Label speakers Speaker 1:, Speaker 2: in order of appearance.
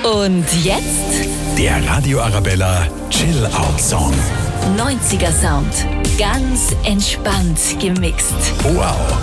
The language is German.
Speaker 1: Und jetzt
Speaker 2: Der Radio Arabella Chill Out Song.
Speaker 1: 90er Sound. Ganz entspannt gemixt.
Speaker 2: Wow.